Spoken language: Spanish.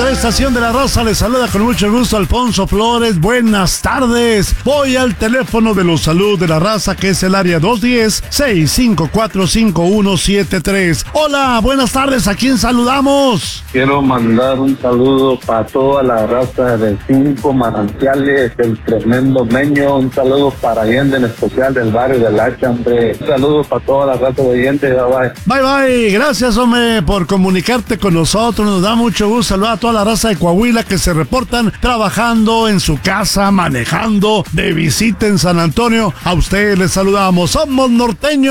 de la estación de la raza, les saluda con mucho gusto Alfonso Flores. Buenas tardes. Voy al teléfono de los salud de la raza, que es el área 210-654-5173. Hola, buenas tardes. ¿A quién saludamos? Quiero mandar un saludo para toda la raza de 5 Manantiales, del tremendo Meño. Un saludo para Allende, en especial del barrio del Hacha, hombre. Un saludo para toda la raza de oyentes. Bye, bye. Gracias, hombre, por comunicarte con nosotros. Nos da mucho gusto saludar a toda la raza de Coahuila que se reportan trabajando en su casa, manejando, de visita en San Antonio. A ustedes les saludamos. Somos norteños.